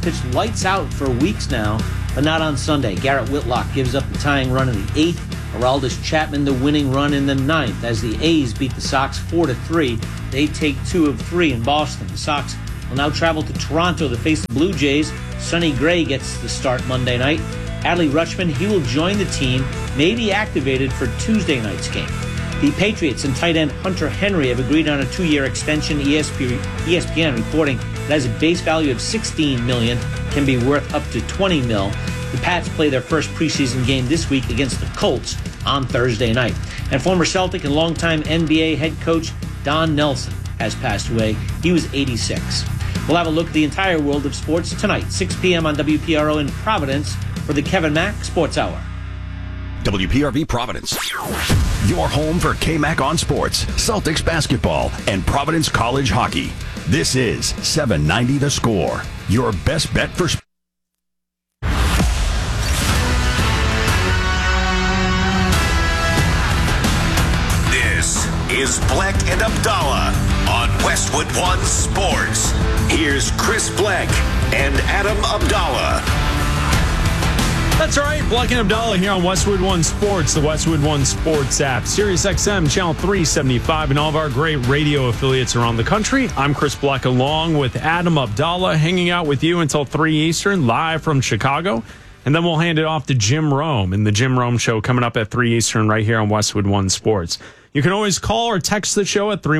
pitched lights out for weeks now, but not on Sunday. Garrett Whitlock gives up the tying run in the 8th. Aroldis Chapman the winning run in the 9th as the A's beat the Sox 4-3. They take 2 of 3 in Boston. The Sox will now travel to Toronto to face the Blue Jays. Sonny Gray gets the start Monday night. Adley Rutschman, he will join the team, may be activated for Tuesday night's game. The Patriots and tight end Hunter Henry have agreed on a 2-year extension. ESPN reporting that has a base value of $16 million, can be worth up to $20 million. The Pats play their first preseason game this week against the Colts on Thursday night. And former Celtic and longtime NBA head coach Don Nelson has passed away. He was 86. We'll have a look at the entire world of sports tonight, 6 p.m. on WPRO in Providence for the Kevin Mack Sports Hour. WPRV Providence, your home for K-Mac on sports, Celtics basketball, and Providence College hockey. This is 790 The Score, your best bet for sports. This is Bleck and Abdallah on Westwood One Sports. Here's Chris Bleck and Adam Abdallah. That's right, Bleck and Abdallah here on Westwood One Sports, the Westwood One Sports app, Sirius XM, Channel 375, and all of our great radio affiliates around the country. I'm Chris Bleck along with Adam Abdallah, hanging out with you until 3 Eastern, live from Chicago. And then we'll hand it off to Jim Rome in the Jim Rome Show coming up at 3 Eastern right here on Westwood One Sports. You can always call or text the show at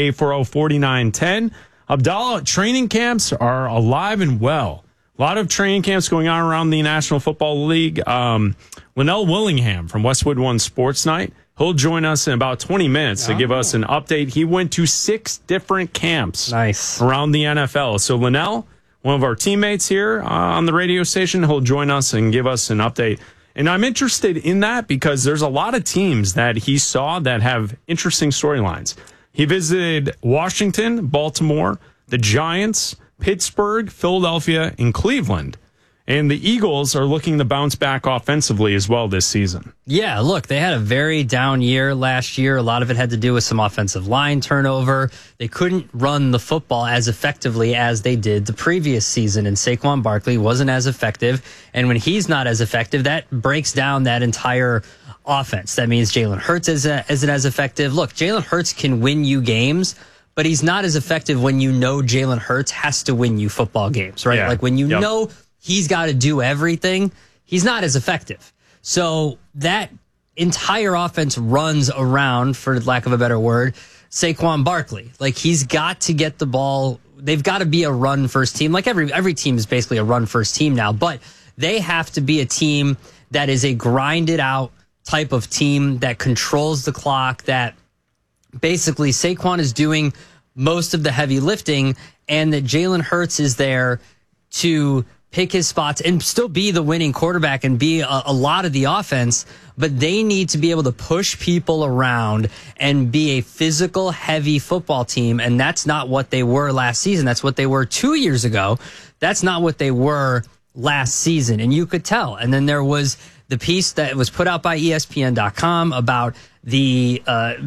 310-840-4910. Abdallah, training camps are alive and well. A lot of training camps going on around the National Football League. Linnell Willingham from Westwood One Sports Night. He'll join us in about 20 minutes to give us an update. He went to 6 different camps around the NFL. So Linnell, one of our teammates here on the radio station, he'll join us and give us an update. And I'm interested in that because there's a lot of teams that he saw that have interesting storylines. He visited Washington, Baltimore, the Giants, Pittsburgh, Philadelphia, and Cleveland. And the Eagles are looking to bounce back offensively as well this season. Yeah, look, they had a very down year last year. A lot of it had to do with some offensive line turnover. They couldn't run the football as effectively as they did the previous season, and Saquon Barkley wasn't as effective. And when he's not as effective, that breaks down that entire offense. That means Jalen Hurts isn't as effective. Look, Jalen Hurts can win you games, but he's not as effective when you know Jalen Hurts has to win you football games, right? Yeah. Like when you know he's got to do everything, he's not as effective. So that entire offense runs around, for lack of a better word, Saquon Barkley. Like he's got to get the ball. They've got to be a run first team. Like every team is basically a run first team now, but they have to be a team that is a grinded out type of team that controls the clock, that basically Saquon is doing most of the heavy lifting, and that Jalen Hurts is there to pick his spots and still be the winning quarterback and be a lot of the offense, but they need to be able to push people around and be a physical, heavy football team, and that's not what they were last season. That's what they were 2 years ago. That's not what they were last season, and you could tell. And then there was the piece that was put out by ESPN.com about the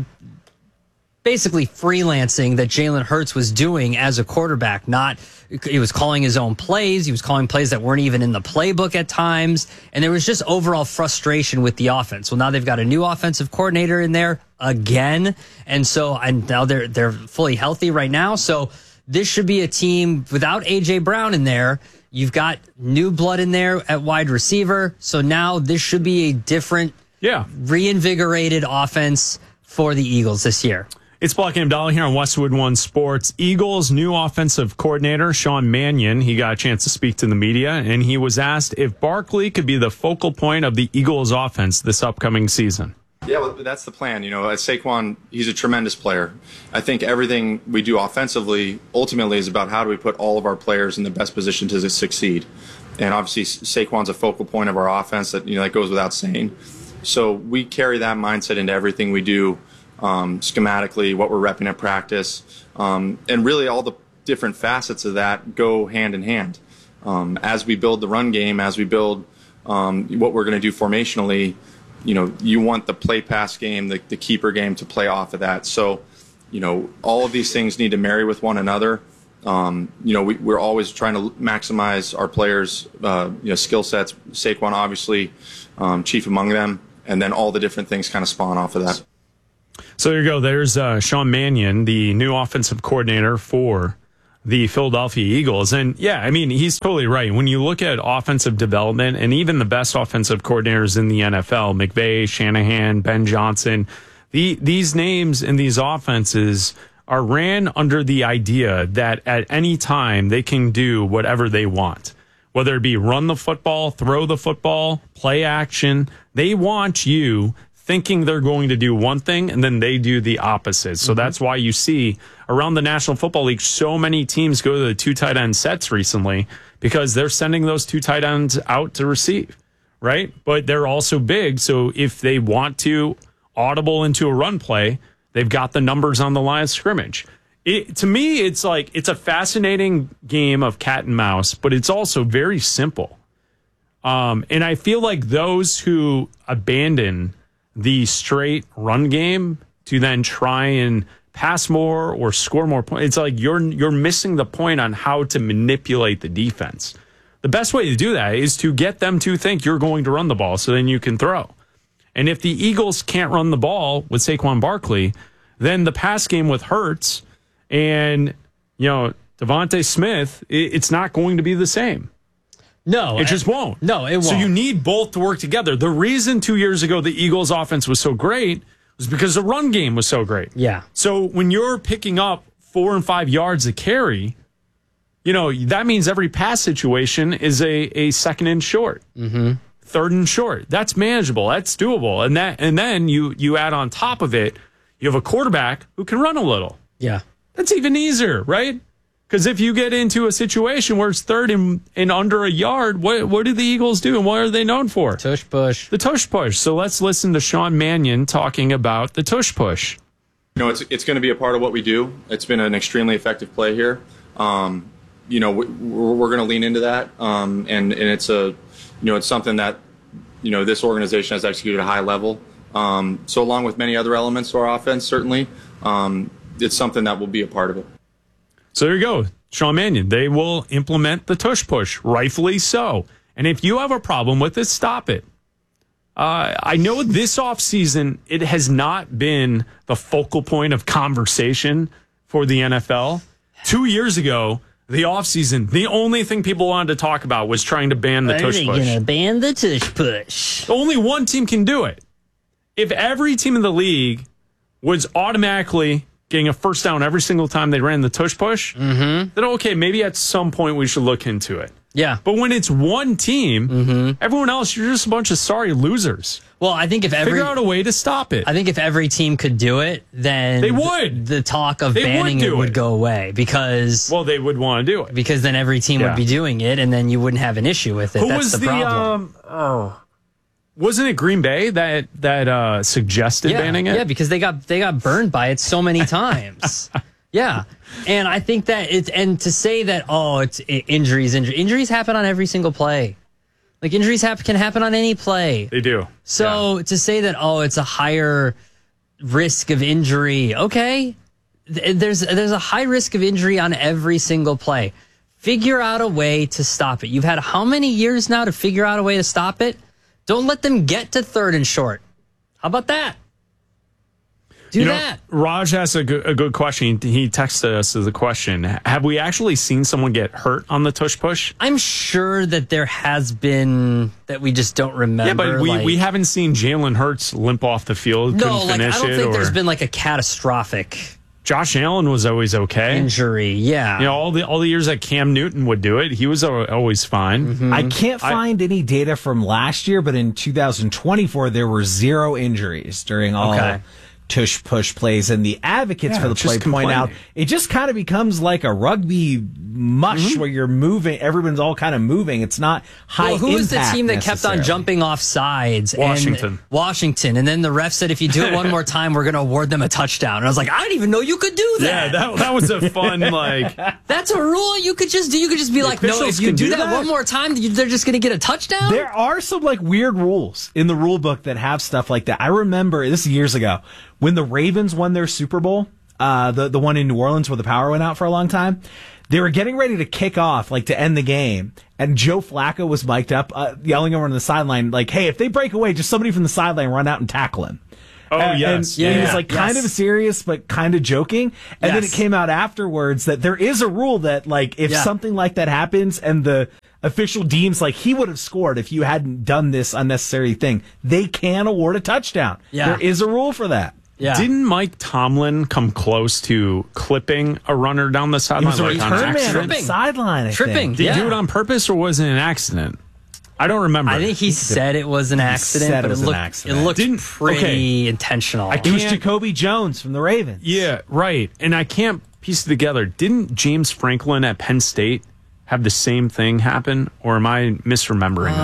basically freelancing that Jalen Hurts was doing as a quarterback. He was calling his own plays. He was calling plays that weren't even in the playbook at times. And there was just overall frustration with the offense. Well, now they've got a new offensive coordinator in there again. And now they're fully healthy right now. So this should be a team without A.J. Brown in there. You've got new blood in there at wide receiver. So now this should be a different, reinvigorated offense for the Eagles this year. It's Bleck and Abdallah here on Westwood One Sports. Eagles' new offensive coordinator, Sean Mannion, he got a chance to speak to the media, and he was asked if Barkley could be the focal point of the Eagles' offense this upcoming season. Yeah, well, that's the plan. Saquon, he's a tremendous player. I think everything we do offensively ultimately is about how do we put all of our players in the best position to succeed. And obviously, Saquon's a focal point of our offense that goes without saying. So we carry that mindset into everything we do. Schematically, what we're repping at practice, and really all the different facets of that go hand in hand. As we build the run game, as we build what we're going to do formationally, you want the play-pass game, the keeper game to play off of that. So, all of these things need to marry with one another. We're always trying to maximize our players' skill sets. Saquon, obviously, chief among them, and then all the different things kind of spawn off of that. So there you go. There's Sean Mannion, the new offensive coordinator for the Philadelphia Eagles. And yeah, I mean, he's totally right. When you look at offensive development and even the best offensive coordinators in the NFL, McVay, Shanahan, Ben Johnson, these names in these offenses are ran under the idea that at any time they can do whatever they want, whether it be run the football, throw the football, play action. They want you thinking they're going to do one thing and then they do the opposite. So that's why you see around the National Football League so many teams go to the 2 tight end sets recently because they're sending those 2 tight ends out to receive, right? But they're also big, so if they want to audible into a run play, they've got the numbers on the line of scrimmage. To me, it's like it's a fascinating game of cat and mouse, but it's also very simple. And I feel like those who abandon the straight run game to then try and pass more or score more points, it's like you're missing the point on how to manipulate the defense. The best way to do that is to get them to think you're going to run the ball so then you can throw. And if the Eagles can't run the ball with Saquon Barkley, then the pass game with Hurts and, Devontae Smith, it's not going to be the same. No. It just won't. No, it won't. So you need both to work together. The reason 2 years ago the Eagles offense was so great was because the run game was so great. Yeah. So when you're picking up 4 and 5 yards a carry, that means every pass situation is a second and short. Mm-hmm. Third and short. That's manageable. That's doable. And then you add on top of it, you have a quarterback who can run a little. Yeah. That's even easier, right? Because if you get into a situation where it's third and under a yard, what do the Eagles do and what are they known for? Tush push. The tush push. So let's listen to Sean Mannion talking about the tush push. It's going to be a part of what we do. It's been an extremely effective play here. We're going to lean into that, and it's it's something that this organization has executed at a high level. So along with many other elements to our offense, certainly, it's something that will be a part of it. So there you go, Sean Mannion. They will implement the tush push, rightfully so. And if you have a problem with it, stop it. I know this offseason, it has not been the focal point of conversation for the NFL. 2 years ago, the offseason, the only thing people wanted to talk about was trying to ban the tush push. Are they going to ban the tush push? Only one team can do it. If every team in the league was automatically getting a first down every single time they ran the tush push, then okay, maybe at some point we should look into it. Yeah. But when it's one team, everyone else, you're just a bunch of sorry losers. Well, I think figure out a way to stop it. I think if every team could do it, then they would. The talk of banning it would go away because they would want to do it because then every team would be doing it, and then you wouldn't have an issue with it. Who That's was the problem. Wasn't it Green Bay that suggested banning it? Yeah, because they got burned by it so many times. Yeah. And I think that and to say that, it's injuries happen on every single play. Like injuries can happen on any play. They do. So to say that, it's a higher risk of injury. Okay. There's a high risk of injury on every single play. Figure out a way to stop it. You've had how many years now to figure out a way to stop it? Don't let them get to third and short. How about that? Do that. Raj asked a good question. He texted us as a question. Have we actually seen someone get hurt on the tush push? I'm sure that there has been that we just don't remember. Yeah, but we haven't seen Jalen Hurts limp off the field. No, I don't think there's been like a catastrophic. Josh Allen was always okay. Injury, yeah. All the years that Cam Newton would do it, he was always fine. Mm-hmm. I can't find any data from last year, but in 2024 there were 0 injuries during all tush push plays, and the advocates for the play point out it just kind of becomes like a rugby mush where you're moving, everyone's all kind of moving. It's not high impact. Who was the team that kept on jumping off sides? Washington. And then the ref said, if you do it one more time, we're going to award them a touchdown. And I was like, I didn't even know you could do that. Yeah, that was a fun, That's a rule you could just do. You could just be like, no, if you do that one more time, they're just going to get a touchdown? There are some weird rules in the rule book that have stuff like that. I remember, this is years ago, when the Ravens won their Super Bowl, the one in New Orleans where the power went out for a long time, They were getting ready to kick off, like to end the game, and Joe Flacco was mic'd up, yelling over on the sideline, like, "Hey, if they break away, just somebody from the sideline run out and tackle him." Oh, yes. And he was like kind of serious, but kind of joking. And then it came out afterwards that there is a rule that, like, if something like that happens and the official deems like he would have scored if you hadn't done this unnecessary thing, they can award a touchdown. Yeah. There is a rule for that. Yeah. Didn't Mike Tomlin come close to clipping a runner down the sideline? It was a like on return man on accident? the sideline, I Tripping. think. Did he do it on purpose or was it an accident? I don't remember. I think he said it was an accident, said but it was it an looked, accident. it looked pretty intentional. It was Jacoby Jones from the Ravens. Yeah, right. And I can't piece it together. Didn't James Franklin at Penn State have the same thing happen, or am I misremembering that?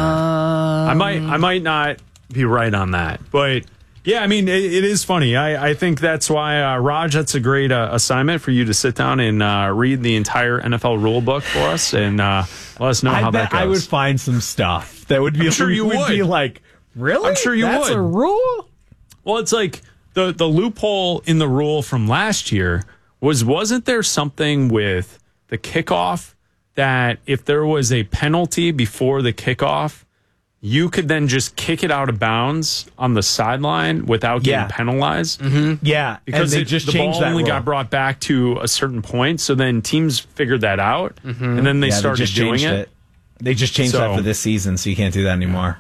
I might not be right on that, but yeah, I mean, it is funny. I think that's why, Raj, that's a great assignment for you to sit down and read the entire NFL rule book for us and let us know how that goes. I would find some stuff that would be. I'm sure you would be like, really? I'm sure you That's would. a rule? Well, it's like the loophole in the rule from last year wasn't there something with the kickoff that if there was a penalty before the kickoff, you could then just kick it out of bounds on the sideline without getting penalized? Mm-hmm. Yeah, because and they just the changed ball that only rule. got brought back to a certain point. So then teams figured that out, and then they started just doing changed it. They just changed that for this season, so you can't do that anymore.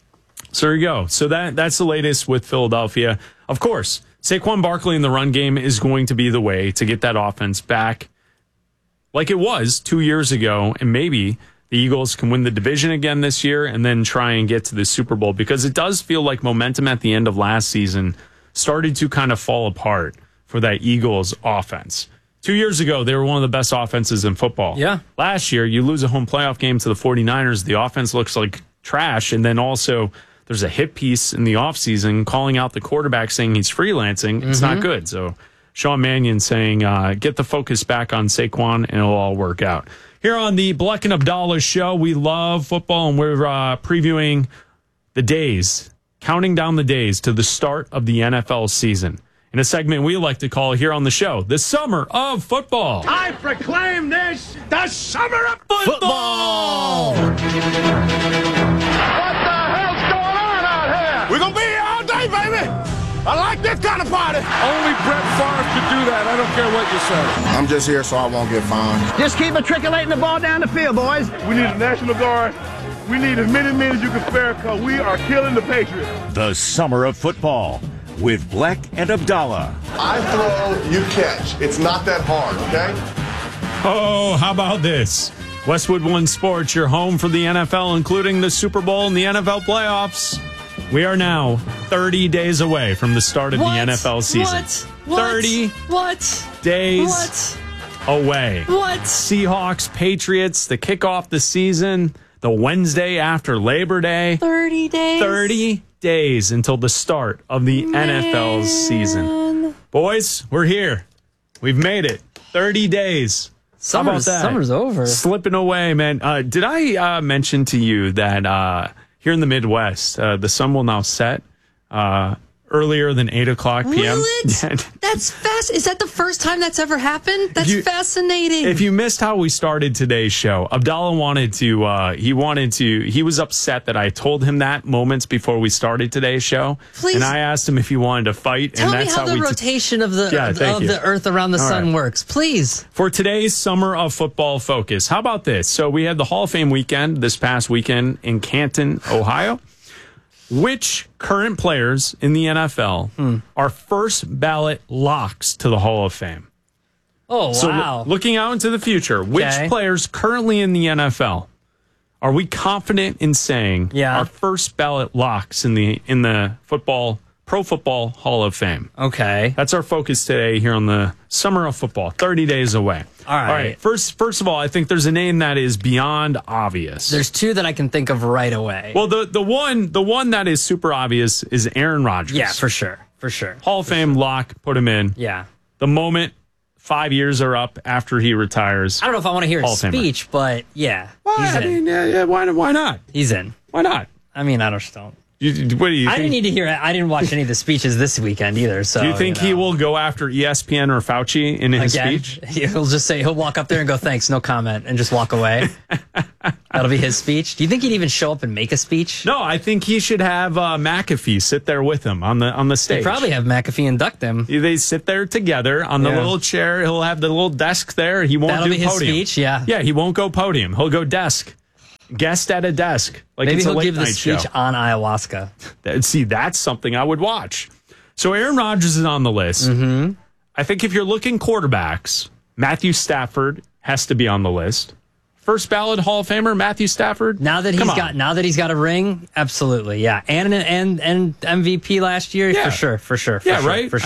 So there you go. So that's the latest with Philadelphia. Of course, Saquon Barkley in the run game is going to be the way to get that offense back like it was 2 years ago, and maybe the Eagles can win the division again this year and then try and get to the Super Bowl, because it does feel like momentum at the end of last season started to kind of fall apart for that Eagles offense. 2 years ago, they were one of the best offenses in football. Yeah. Last year, you lose a home playoff game to the 49ers. The offense looks like trash. And then also there's a hit piece in the offseason calling out the quarterback saying he's freelancing. It's not good. So Sean Mannion saying, get the focus back on Saquon and it'll all work out. Here on the Bleck and Abdallah show, we love football, and we're previewing the days, counting down the days to the start of the NFL season in a segment we like to call here on the show, the Summer of Football. I proclaim this the Summer of Football! What the hell's going on out here? We're going to be here all day, baby. I like this kind of party. Only Brett Favre could do that. I don't care what you say. I'm just here so I won't get fined. Just keep matriculating the ball down the field, boys. We need a National Guard. We need as many men as you can spare because we are killing the Patriots. The Summer of Football with Bleck and Abdallah. I throw, you catch. It's not that hard, okay? Oh, how about this? Westwood One Sports, your home for the NFL, including the Super Bowl and the NFL playoffs. We are now 30 days away from the start of the NFL season. What? 30 days away. What? Seahawks, Patriots, the kickoff the season, the Wednesday after Labor Day. 30 days. 30 days until the start of the NFL season. Boys, we're here. We've made it. 30 days. How about that? Summer's over. Slipping away, man. Did I mention to you that here in the Midwest, the sun will now set earlier than 8 o'clock p.m.? Really? That's fast. Is that the first time that's ever happened? That's fascinating. If you missed how we started today's show, Abdallah he was upset that I told him that moments before we started today's show. Please. And I asked him if he wanted to fight. Tell and me that's how the rotation of the Earth around the sun works, please. For today's Summer of Football focus, how about this? So we had the Hall of Fame weekend this past weekend in Canton, Ohio. Which current players in the NFL are first ballot locks to the Hall of Fame? Oh, so wow. Looking out into the future, which players currently in the NFL are we confident in saying are first ballot locks in the Pro Football Hall of Fame? Okay. That's our focus today here on the Summer of Football, 30 days away. All right. First of all, I think there's a name that is beyond obvious. There's two that I can think of right away. Well, the one that is super obvious is Aaron Rodgers. Yeah, for sure. Hall of Fame lock, put him in. Yeah. The moment 5 years are up after he retires. I don't know if I want to hear his speech, but yeah. Why? He's in. Why not? He's in. Why not? I mean, I just don't. What do you think? I didn't need to hear it. I didn't watch any of the speeches this weekend either. So do you think he will go after ESPN or Fauci in his speech? He'll just say, he'll walk up there and go, thanks, no comment, and just walk away. That'll be his speech. Do you think he'd even show up and make a speech? No, I think he should have McAfee sit there with him on the stage. They probably have McAfee induct him. They sit there together on the little chair. He'll have the little desk there. He won't That'll do be his podium. speech, yeah. Yeah, he won't go podium. He'll go desk. Guest at a desk. Like Maybe it's he'll a late give the night speech show. on ayahuasca. See, that's something I would watch. So Aaron Rodgers is on the list. Mm-hmm. I think if you're looking quarterbacks, Matthew Stafford has to be on the list. First ballot Hall of Famer, Matthew Stafford. Now that he's got a ring, absolutely, yeah, and MVP last year, Yeah. for sure. Yeah, right. For sure.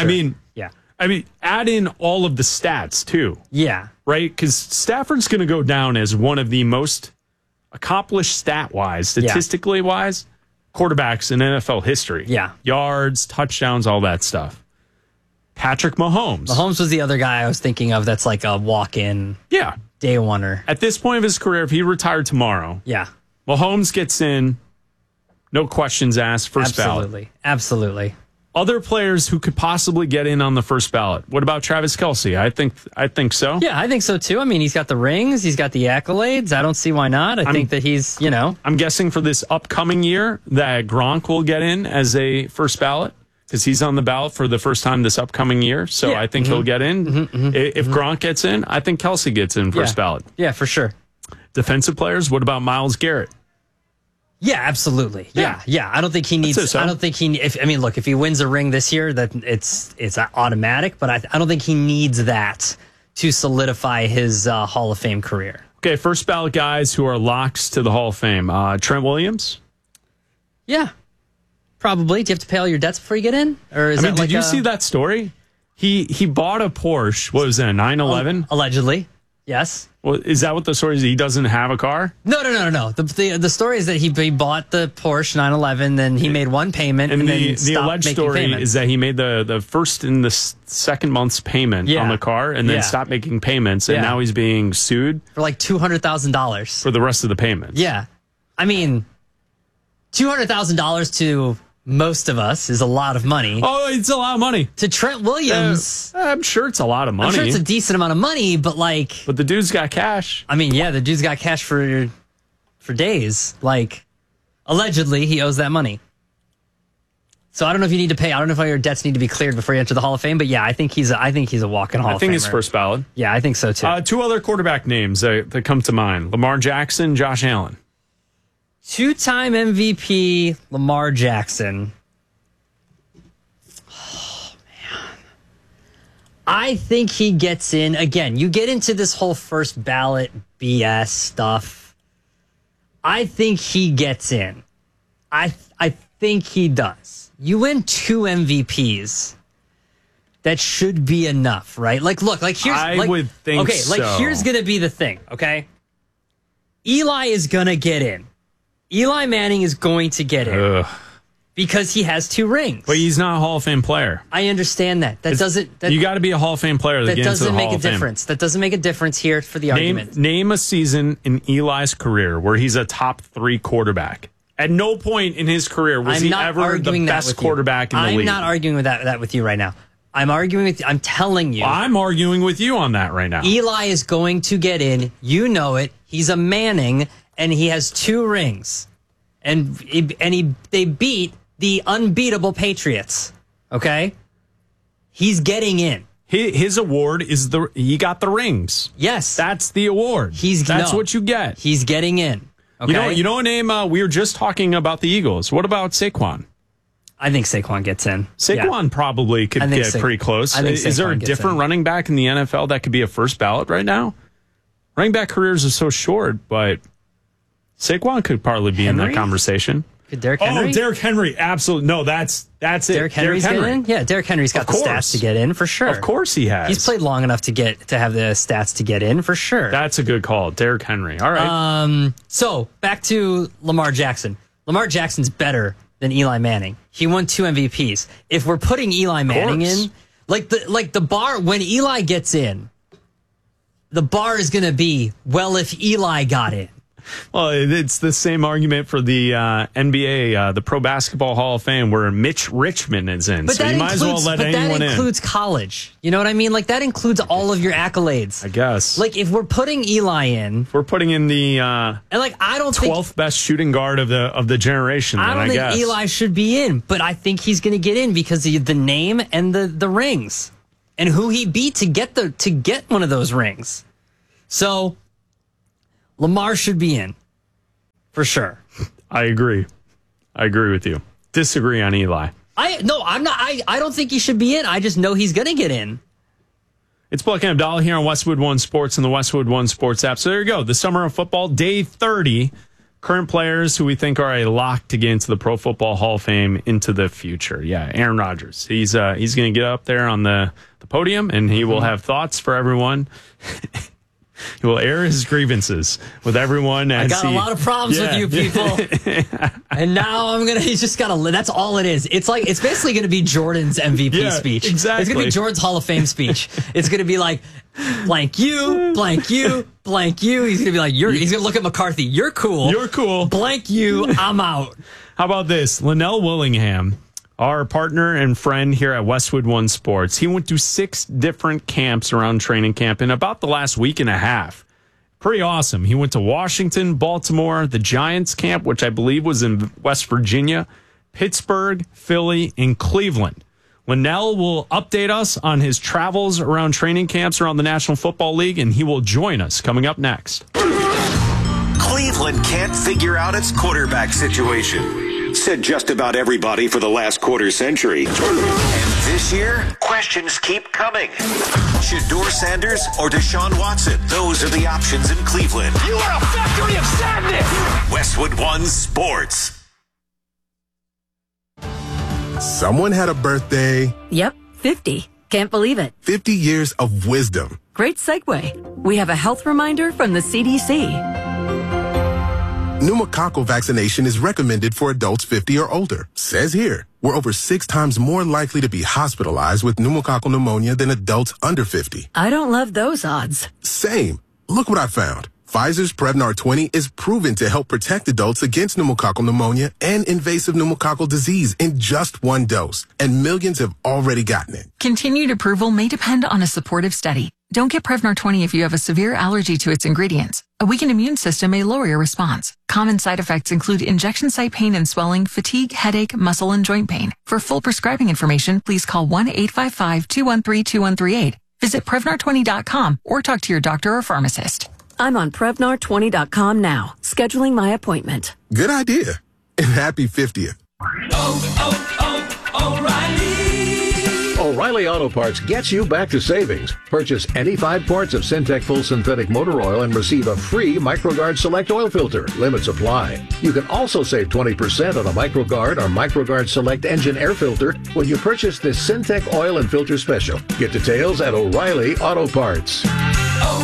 I mean, add in all of the stats too. Yeah, right. Because Stafford's going to go down as one of the most accomplished stat-wise, statistically wise, quarterbacks in NFL history. Yeah, yards, touchdowns, all that stuff. Patrick Mahomes. Mahomes was the other guy I was thinking of. That's like a walk-in. Yeah. Day oneer. At this point of his career, if he retired tomorrow, Mahomes gets in, no questions asked, first ballot. Absolutely. Other players who could possibly get in on the first ballot. What about Travis Kelce? I think so. Yeah, I think so too. I mean, he's got the rings, he's got the accolades. I don't see why not. I think that he's, I'm guessing for this upcoming year that Gronk will get in as a first ballot because he's on the ballot for the first time this upcoming year. So I think he'll get in. If Gronk gets in, I think Kelce gets in first ballot. Yeah, for sure. Defensive players, what about Myles Garrett? Yeah, absolutely. Yeah. I don't think he needs. If he wins a ring this year, that it's automatic. But I don't think he needs that to solidify his Hall of Fame career. Okay, first ballot guys who are locks to the Hall of Fame. Trent Williams. Yeah, probably. Do you have to pay all your debts before you get in, or is did you see that story? He bought a Porsche. What was that? 911. Allegedly. Yes. Well, is that what the story is? He doesn't have a car? No. The story is that he bought the Porsche 911, then he made one payment, and then the stopped alleged making story payments. is that he made the first and the second month's payment on the car, and then stopped making payments, and now he's being sued for like $200,000 for the rest of the payments. Yeah, I mean, $200,000 to most of us is a lot of money. Oh, it's a lot of money. To Trent Williams, I'm sure it's a lot of money. I'm sure it's a decent amount of money, but the dude's got cash. I mean, yeah, the dude's got cash for days. Allegedly, he owes that money. So I don't know if you need to pay. I don't know if all your debts need to be cleared before you enter the Hall of Fame. But yeah, I think he's a walk-in Hall of Famer. I think he's first ballot. Yeah, I think so too. Two other quarterback names that come to mind: Lamar Jackson, Josh Allen. Two-time MVP Lamar Jackson. Oh, man. I think he gets in. Again, you get into this whole first ballot BS stuff. I think he gets in. I think he does. You win 2 MVPs. That should be enough, right? Here's... I would think so. Here's going to be the thing, okay? Eli is going to get in. Eli Manning is going to get in because he has 2 rings. But he's not a Hall of Fame player. I understand that. You got to be a Hall of Fame player to get into the Hall of Fame. That doesn't make a difference. That doesn't make a difference here for the argument. Name a season in Eli's career where he's a top 3 quarterback. At no point in his career was he ever the best quarterback in the league. I'm not arguing with that with you right now. I'm telling you. Well, I'm arguing with you on that right now. Eli is going to get in. You know it. He's a Manning. And he has 2 rings, and they beat the unbeatable Patriots. Okay, he's getting in. His award is he got the rings. Yes, that's the award. That's what you get. He's getting in. Okay, you know a name. We were just talking about the Eagles. What about Saquon? I think Saquon gets in. Saquon probably could get pretty close. Is there a different running back in the NFL that could be a first ballot right now? Running back careers are so short, but Saquon could probably be in that conversation. Could Derrick Henry? Oh, Derrick Henry, absolutely. No, that's it. Derrick Henry's getting in? Yeah, Derrick Henry's got the stats to get in for sure. Of course he has. He's played long enough to have the stats to get in for sure. That's a good call, Derrick Henry. All right. So back to Lamar Jackson. Lamar Jackson's better than Eli Manning. He won 2 MVPs. If we're putting Eli Manning in, the bar when Eli gets in, the bar is going to be, well, if Eli got in. Well, it's the same argument for the NBA, the Pro Basketball Hall of Fame, where Mitch Richmond is in. But so you might as well let anyone in. That includes college. You know what I mean? Like, that includes all of your accolades. I guess. Like, if we're putting Eli in... If we're putting in the and like, I don't 12th think, best shooting guard of the generation, then I guess. think Eli should be in, but I think he's going to get in because of the name and the rings. And who he beat to get one of those rings. So... Lamar should be in, for sure. I agree with you. Disagree on Eli. I'm not. I don't think he should be in. I just know he's going to get in. It's Bleck and Abdallah here on Westwood One Sports and the Westwood One Sports app. So there you go. The Summer of Football, Day 30. Current players who we think are a lock to get into the Pro Football Hall of Fame into the future. Yeah, Aaron Rodgers. He's going to get up there on the podium, and he will have thoughts for everyone. He will air his grievances with everyone. I got a lot of problems with you people. And now he's just got to, that's all it is. It's basically going to be Jordan's MVP speech. Exactly. It's going to be Jordan's Hall of Fame speech. It's going to be like, blank you, blank you, blank you. He's going to be like, he's going to look at McCarthy. You're cool. You're cool. Blank you, I'm out. How about this? Linnell Willingham, our partner and friend here at Westwood One Sports, he went to 6 different camps around training camp in about the last week and a half. Pretty awesome. He went to Washington, Baltimore, the Giants camp, which I believe was in West Virginia, Pittsburgh, Philly, and Cleveland. Linnell will update us on his travels around training camps around the National Football League, and he will join us coming up next. Cleveland can't figure out its quarterback situation. Said just about everybody for the last quarter century. And this year, questions keep coming. Shedeur Sanders or Deshaun Watson? Those are the options in Cleveland. You are a factory of sadness! Westwood One Sports. Someone had a birthday. Yep, 50. Can't believe it. 50 years of wisdom. Great segue. We have a health reminder from the CDC. Pneumococcal vaccination is recommended for adults 50 or older. Says here, we're over 6 times more likely to be hospitalized with pneumococcal pneumonia than adults under 50. I don't love those odds. Same. Look what I found. Pfizer's Prevnar 20 is proven to help protect adults against pneumococcal pneumonia and invasive pneumococcal disease in just 1 dose. And millions have already gotten it. Continued approval may depend on a supportive study. Don't get Prevnar 20 if you have a severe allergy to its ingredients. A weakened immune system may lower your response. Common side effects include injection site pain and swelling, fatigue, headache, muscle, and joint pain. For full prescribing information, please call 1-855-213-2138. Visit Prevnar20.com or talk to your doctor or pharmacist. I'm on Prevnar20.com now, scheduling my appointment. Good idea. And happy 50th. O'Reilly Auto Parts gets you back to savings. Purchase any 5 quarts of Syntec Full Synthetic Motor Oil and receive a free MicroGuard Select Oil Filter. Limits apply. You can also save 20% on a MicroGuard or MicroGuard Select Engine Air Filter when you purchase this Syntec Oil and Filter Special. Get details at O'Reilly Auto Parts.